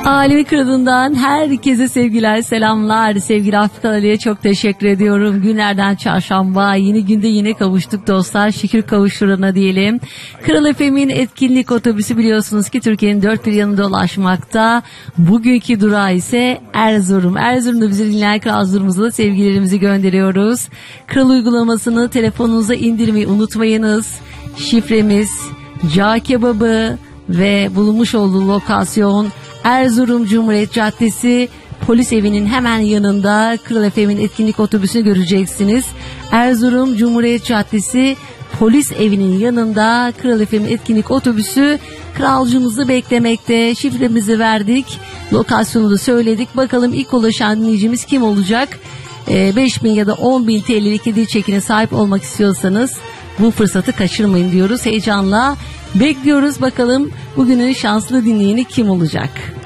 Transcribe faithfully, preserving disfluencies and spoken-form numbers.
Alemi Kralı'ndan herkese sevgiler, selamlar. Sevgili Afrika Ali'ye çok teşekkür ediyorum. Günlerden çarşamba, yeni günde yine kavuştuk dostlar. Şükür kavuşturana diyelim. Kral F M'in etkinlik otobüsü biliyorsunuz ki Türkiye'nin dört bir yanında dolaşmakta. Bugünkü durağı ise Erzurum. Erzurum'da bizi dinleyen Erzurum'umuza da sevgilerimizi gönderiyoruz. Kral uygulamasını telefonunuza indirmeyi unutmayınız. Şifremiz Cağ Kebabı ve bulunmuş olduğu lokasyon Erzurum Cumhuriyet Caddesi, polis evinin hemen yanında Kral F M'in etkinlik otobüsünü göreceksiniz. Erzurum Cumhuriyet Caddesi, polis evinin yanında Kral F M'in etkinlik otobüsü kralcımızı beklemekte. Şifremizi verdik, lokasyonu da söyledik. Bakalım ilk ulaşan dinleyicimiz kim olacak? Ee, beş bin ya da on bin T L'lik hediye çekine sahip olmak istiyorsanız bu fırsatı kaçırmayın diyoruz. Heyecanla bekliyoruz. Bakalım bugünün şanslı dinleyeni kim olacak?